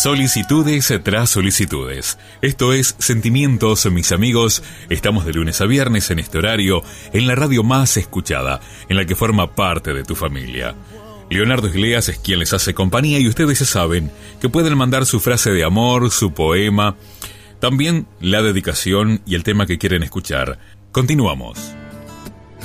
Solicitudes tras solicitudes. Esto es Sentimientos, mis amigos. Estamos de lunes a viernes en este horario, en la radio más escuchada, en la que forma parte de tu familia. Leonardo Isleas es quien les hace compañía y ustedes ya saben que pueden mandar su frase de amor, su poema, también la dedicación y el tema que quieren escuchar. Continuamos.